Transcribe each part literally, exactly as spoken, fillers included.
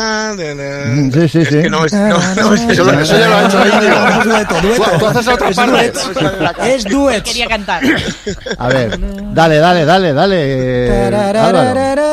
na, na, na. Sí, sí, es sí. Que no, es, no, no, es, eso, eso ya lo ha hecho Íñigo. Dueto, dueto. Tú haces otra Es parte. duet. Es duet. Quería cantar. A ver, dale, dale, dale, dale. eh, Álvaro.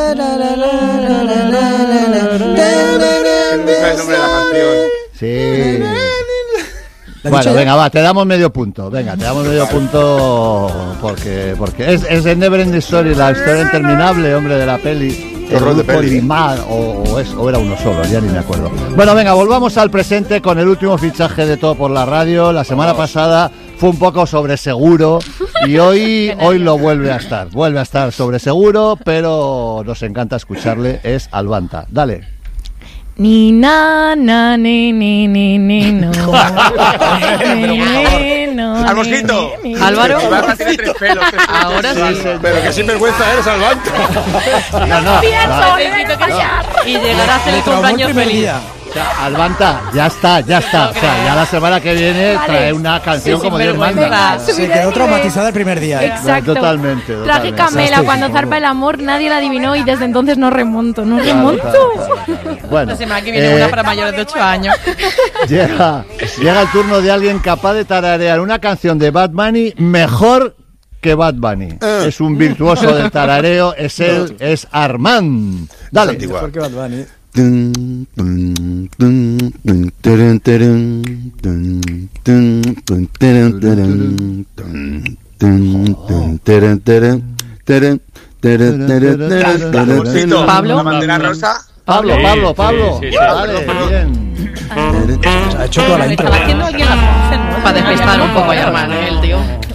No sabe el nombre de la canción. Sí. ¿La has Bueno, dicho ya? venga, va, te damos medio punto. Venga, te damos medio punto porque porque es, es el Never Ending Story, la historia interminable, hombre, de la peli. El Horror de grupo peli. Limar, o, o, es, o era uno solo, ya ni me acuerdo. Bueno, venga, volvamos al presente con el último fichaje de Todo por la Radio. La semana pasada fue un poco sobre seguro y hoy, hoy lo vuelve a estar. Vuelve a estar sobre seguro, pero nos encanta escucharle. Es Albanta. Dale. Ni na na ni ni ni ni no. Ni, ni, no, Al mosquito. ni, ni. Álvaro. Albanta tiene tres pelos. tres pelos. Ahora sí. Pero que sinvergüenza eres, Albanta. No, no, no. Necesito que sea. Y llegar a hacer el Le traumó el cumpleaños primer feliz. día. O sea, Albanta, ya está, ya está. O sea, ya la semana que viene Vale. trae una canción Sí, como Dios sinvergüenza. manda. Se quedó traumatizada el primer día. ¿eh? Exacto. Totalmente, Traje totalmente. Camela Sí, cuando sí, zarpa el amor, nadie la adivinó y desde entonces no remonto, no Claro, remonto. claro, claro, claro. Bueno, La semana que viene eh, una para mayores de ocho años. llega, llega el turno de alguien capaz de tararear una canción de Bad Bunny mejor que Bad Bunny. Es un virtuoso del tarareo, es él, es Armand. Dale. antigua. Mejor que Bad Bunny. Dun, dun, dun, dun, tarun, tarun, dun, dun, dun, tarun, tarun, dun, dun, dun, tarun, tarun, tarun, tarun, tarun, tarun, Mosquito, tarun, Pablo. La bandera rosa. Pablo, Sí, Pablo, sí, Pablo. sí, sí. Vale, bien. Ha hecho toda la Me intro. estaba haciendo alguien las voces, ¿no? Para despistar un poco a Armand, ¿eh? El tío.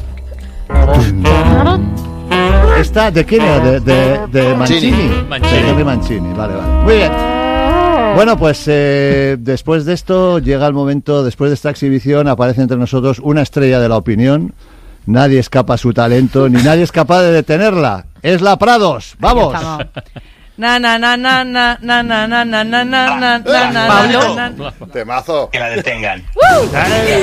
¿Esta de quién era? ¿De, de, de Mancini? Mancini. De Henry Mancini, vale, vale. Muy bien. Bueno, pues eh, después de esto llega el momento, después de esta exhibición aparece entre nosotros una estrella de la opinión. Nadie escapa a su talento, ni nadie es capaz de detenerla. Es la Prados. ¡Vamos! Na na na na na na na na na na na na na na Pablo. na na. Temazo. Que la detengan. ¡Ay!